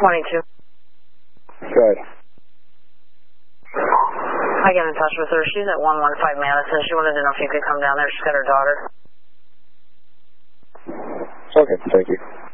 22. Good. I got in touch with her. She's at 115 Madison. She wanted to know if you could come down there. She's got her daughter. Okay, thank you.